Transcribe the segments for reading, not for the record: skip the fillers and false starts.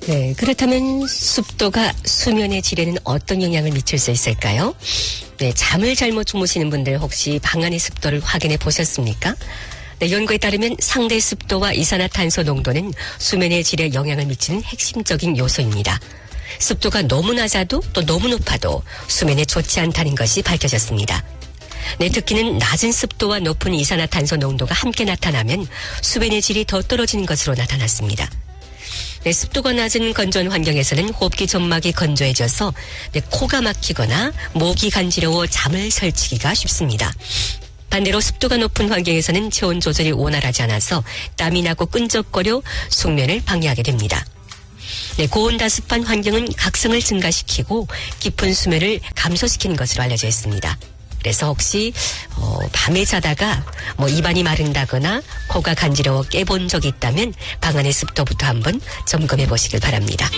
네, 그렇다면 습도가 수면의 질에는 어떤 영향을 미칠 수 있을까요? 네, 잠을 잘못 주무시는 분들 혹시 방 안의 습도를 확인해 보셨습니까? 네, 연구에 따르면 상대 습도와 이산화탄소 농도는 수면의 질에 영향을 미치는 핵심적인 요소입니다. 습도가 너무 낮아도 또 너무 높아도 수면에 좋지 않다는 것이 밝혀졌습니다. 네, 특히는 낮은 습도와 높은 이산화탄소 농도가 함께 나타나면 수면의 질이 더 떨어지는 것으로 나타났습니다. 네, 습도가 낮은 건조한 환경에서는 호흡기 점막이 건조해져서 코가 막히거나 목이 간지러워 잠을 설치기가 쉽습니다. 반대로 습도가 높은 환경에서는 체온 조절이 원활하지 않아서 땀이 나고 끈적거려 숙면을 방해하게 됩니다. 네, 고온다습한 환경은 각성을 증가시키고 깊은 수면을 감소시키는 것으로 알려져 있습니다. 그래서 혹시 밤에 자다가 입안이 마른다거나 코가 간지러워 깨본 적이 있다면 방 안의 습도부터 한번 점검해 보시길 바랍니다.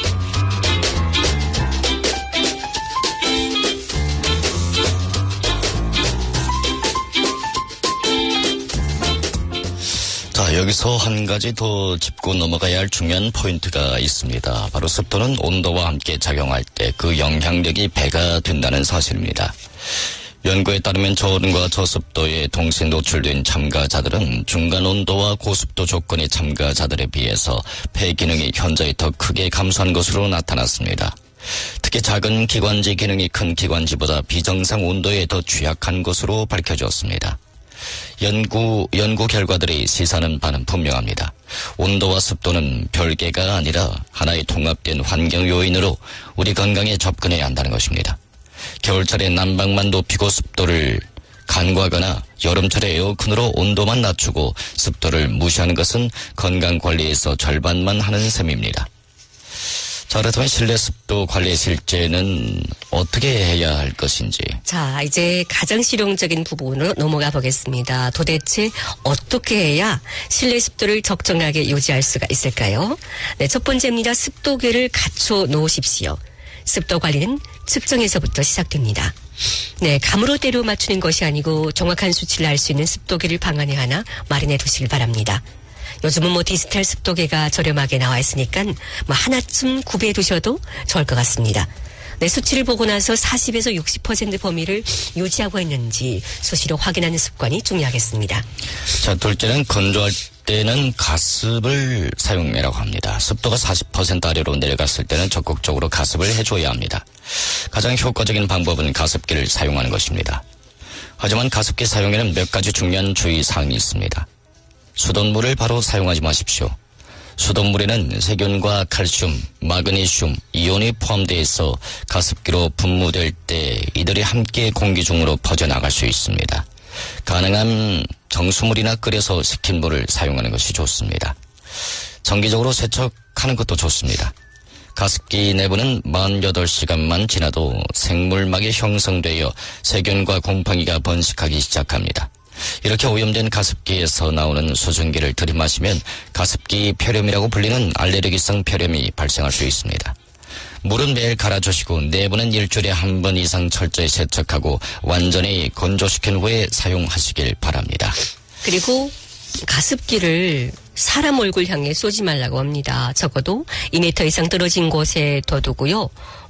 자, 여기서 한 가지 더 짚고 넘어가야 할 중요한 포인트가 있습니다. 바로 습도는 온도와 함께 작용할 때 그 영향력이 배가 된다는 사실입니다. 연구에 따르면 저온과 저습도에 동시에 노출된 참가자들은 중간 온도와 고습도 조건의 참가자들에 비해서 폐 기능이 현저히 더 크게 감소한 것으로 나타났습니다. 특히 작은 기관지 기능이 큰 기관지보다 비정상 온도에 더 취약한 것으로 밝혀졌습니다. 연구 결과들이 시사하는 바는 분명합니다. 온도와 습도는 별개가 아니라 하나의 통합된 환경 요인으로 우리 건강에 접근해야 한다는 것입니다. 겨울철에 난방만 높이고 습도를 간과하거나 여름철에 에어컨으로 온도만 낮추고 습도를 무시하는 것은 건강관리에서 절반만 하는 셈입니다. 자, 그렇다면 실내 습도 관리 실제는 어떻게 해야 할 것인지. 자, 이제 가장 실용적인 부분으로 넘어가 보겠습니다. 도대체 어떻게 해야 실내 습도를 적정하게 유지할 수가 있을까요? 네, 첫 번째입니다. 습도계를 갖춰 놓으십시오. 습도 관리는 측정에서부터 시작됩니다. 네, 감으로 때려 맞추는 것이 아니고 정확한 수치를 알 수 있는 습도계를 방 안에 하나 마련해 두시길 바랍니다. 요즘은 디지털 습도계가 저렴하게 나와 있으니까 하나쯤 구비해 두셔도 좋을 것 같습니다. 네, 수치를 보고 나서 40에서 60% 범위를 유지하고 있는지 수시로 확인하는 습관이 중요하겠습니다. 자, 둘째는 건조할 때는 가습을 사용해라고 합니다. 습도가 40% 아래로 내려갔을 때는 적극적으로 가습을 해줘야 합니다. 가장 효과적인 방법은 가습기를 사용하는 것입니다. 하지만 가습기 사용에는 몇 가지 중요한 주의사항이 있습니다. 수돗물을 바로 사용하지 마십시오. 수돗물에는 세균과 칼슘, 마그네슘, 이온이 포함되어 있어 가습기로 분무될 때 이들이 함께 공기 중으로 퍼져나갈 수 있습니다. 가능한 정수물이나 끓여서 식힌 물을 사용하는 것이 좋습니다. 정기적으로 세척하는 것도 좋습니다. 가습기 내부는 48시간만 지나도 생물막이 형성되어 세균과 곰팡이가 번식하기 시작합니다. 이렇게 오염된 가습기에서 나오는 수증기를 들이마시면 가습기 폐렴이라고 불리는 알레르기성 폐렴이 발생할 수 있습니다. 물은 매일 갈아주시고 내부는 일주일에 한 번 이상 철저히 세척하고 완전히 건조시킨 후에 사용하시길 바랍니다. 그리고 가습기를 사람 얼굴 향해 쏘지 말라고 합니다. 적어도 2m 이상 떨어진 곳에 둬두고요.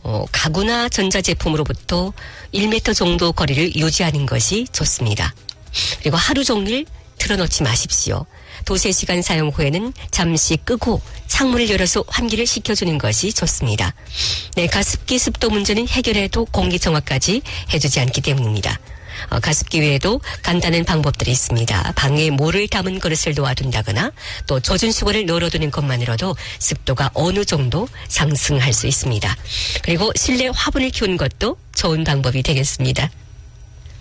가구나 전자제품으로부터 1m 정도 거리를 유지하는 것이 좋습니다. 그리고 하루 종일 틀어놓지 마십시오. 2-3시간 사용 후에는 잠시 끄고 창문을 열어서 환기를 시켜주는 것이 좋습니다. 네, 가습기 습도 문제는 해결해도 공기정화까지 해주지 않기 때문입니다. 가습기 외에도 간단한 방법들이 있습니다. 방에 물을 담은 그릇을 놓아둔다거나 또 젖은 수건을 널어두는 것만으로도 습도가 어느 정도 상승할 수 있습니다. 그리고 실내 화분을 키우는 것도 좋은 방법이 되겠습니다.